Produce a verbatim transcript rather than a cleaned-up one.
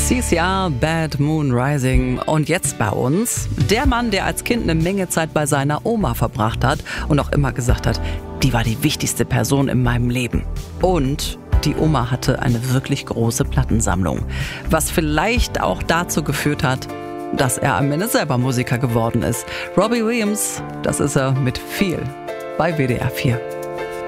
C C R, Bad Moon Rising. Und jetzt bei uns der Mann, der als Kind eine Menge Zeit bei seiner Oma verbracht hat und auch immer gesagt hat, die war die wichtigste Person in meinem Leben. Und die Oma hatte eine wirklich große Plattensammlung, was vielleicht auch dazu geführt hat, dass er am Ende selber Musiker geworden ist. Robbie Williams, das ist er mit viel bei W D R vier.